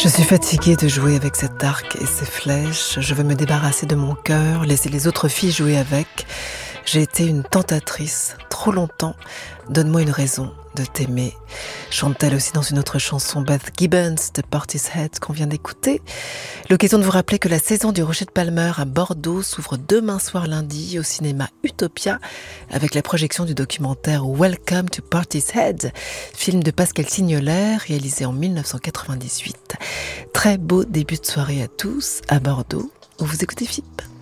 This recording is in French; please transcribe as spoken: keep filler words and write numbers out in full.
Je suis fatiguée de jouer avec cet arc et ces flèches. Je veux me débarrasser de mon cœur, laisser les autres filles jouer avec. J'ai été une tentatrice, trop longtemps. Donne-moi une raison de t'aimer. Chante-t-elle aussi dans une autre chanson, Beth Gibbons de Portishead qu'on vient d'écouter. L'occasion de vous rappeler que la saison du Rocher de Palmer à Bordeaux s'ouvre demain soir lundi au cinéma Utopia avec la projection du documentaire Welcome to Portishead, film de Pascal Signolet réalisé en dix-neuf cent quatre-vingt-dix-huit. Très beau début de soirée à tous à Bordeaux où vous écoutez F I P.